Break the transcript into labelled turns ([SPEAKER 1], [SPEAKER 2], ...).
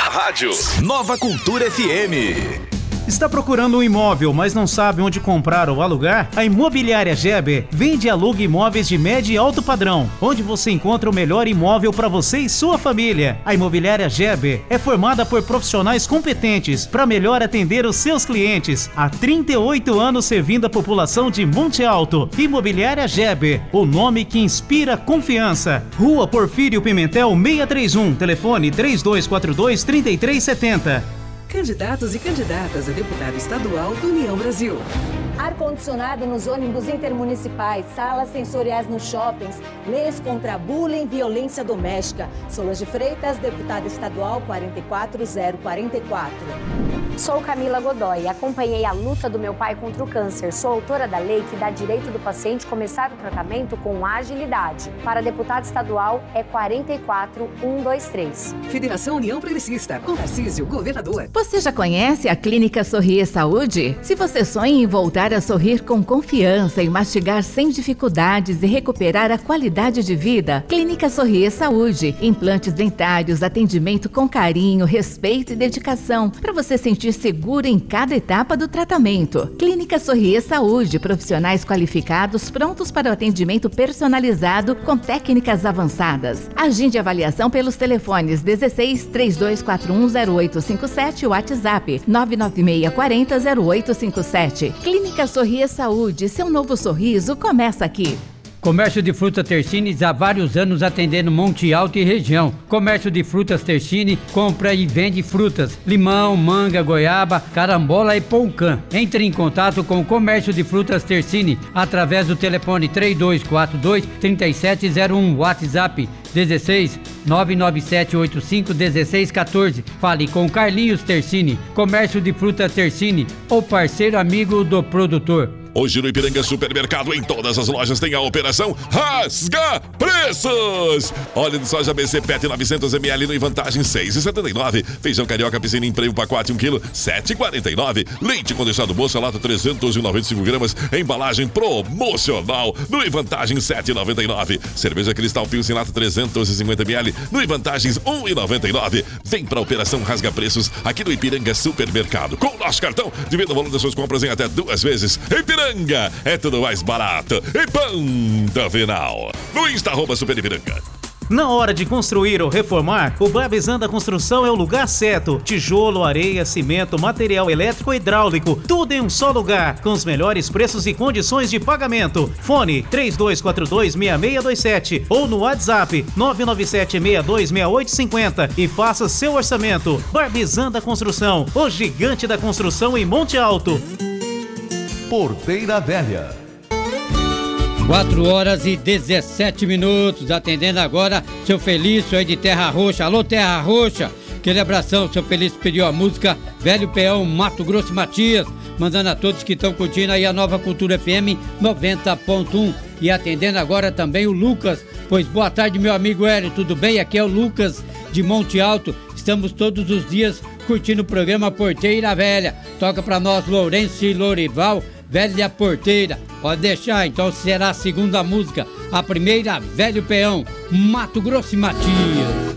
[SPEAKER 1] rádio. Nova Cultura FM.
[SPEAKER 2] Está procurando um imóvel, mas não sabe onde comprar ou alugar? A Imobiliária Geber vende e aluga imóveis de médio e alto padrão, onde você encontra o melhor imóvel para você e sua família. A Imobiliária Geber é formada por profissionais competentes para melhor atender os seus clientes. Há 38 anos servindo a população de Monte Alto. Imobiliária Geber, o nome que inspira confiança. Rua Porfírio Pimentel 631, telefone 3242-3370.
[SPEAKER 3] Candidatos e candidatas a deputado estadual do União Brasil.
[SPEAKER 4] Ar-condicionado nos ônibus intermunicipais, salas sensoriais nos shoppings, leis contra bullying e violência doméstica. Solange Freitas, deputada estadual 44044.
[SPEAKER 5] Sou Camila Godoy, acompanhei a luta do meu pai contra o câncer. Sou autora da lei que dá direito do paciente começar o tratamento com agilidade. Para deputado estadual é 44123.
[SPEAKER 3] Federação União Progressista, com Tarcísio, governador.
[SPEAKER 6] Você já conhece a Clínica Sorrir Saúde? Se você sonha em voltar a sorrir com confiança e mastigar sem dificuldades e recuperar a qualidade de vida, Clínica Sorrir Saúde. Implantes dentários, atendimento com carinho, respeito e dedicação, para você sentir seguro em cada etapa do tratamento. Clínica Sorrir Saúde, profissionais qualificados prontos para o atendimento personalizado com técnicas avançadas. Agende avaliação pelos telefones 16 3241 0857 e WhatsApp 996 40 0857. Clínica Sorrir Saúde, seu novo sorriso começa aqui.
[SPEAKER 7] Comércio de frutas Tersines há vários anos atendendo Monte Alto e região. Comércio de frutas Tersine compra e vende frutas, limão, manga, goiaba, carambola e poucã. Entre em contato com o Comércio de Frutas Tersine através do telefone 3242-3701, WhatsApp 16 99785 1614. Fale com Carlinhos Tersine. Comércio de frutas Tersine, o parceiro amigo do produtor.
[SPEAKER 1] Hoje no Ipiranga Supermercado, em todas as lojas tem a operação Rasga Preços. Óleo de soja BC PET 900ml no Vantagem 6,79. Feijão carioca piscina em prêmio pacote 1 kg 7,49. Leite condensado moça lata 395 gramas, embalagem promocional no Vantagem 7,99. Cerveja Cristal Pilsen lata 350ml no Vantagens 1,99. Vem pra operação Rasga Preços aqui no Ipiranga Supermercado. Com o nosso cartão, divida o valor das suas compras em até 2 vezes. Ipiranga é tudo mais barato. E ponto final. No Insta @SuperIpiranga.
[SPEAKER 2] Na hora de construir ou reformar, o Barbizan da Construção é o lugar certo. Tijolo, areia, cimento, material elétrico e hidráulico, tudo em um só lugar, com os melhores preços e condições de pagamento. Fone 3242-6627 ou no WhatsApp 997-626850 e faça seu orçamento. Barbizan da Construção, o gigante da construção em Monte Alto.
[SPEAKER 1] Porteira Velha.
[SPEAKER 7] 4h17, atendendo agora seu Felício aí de Terra Roxa. Alô, Terra Roxa, aquele abração. Seu Felício pediu a música Velho Peão, Mato Grosso e Matias, mandando a todos que estão curtindo aí a Nova Cultura FM 90.1. E atendendo agora também o Lucas. Pois boa tarde, meu amigo Hélio, tudo bem? Aqui é o Lucas de Monte Alto. Estamos todos os dias curtindo o programa Porteira Velha. Toca pra nós Lourenço e Lorival, Velha Porteira. Pode deixar, então será a segunda música. A primeira, Velho Peão, Mato Grosso e Matias.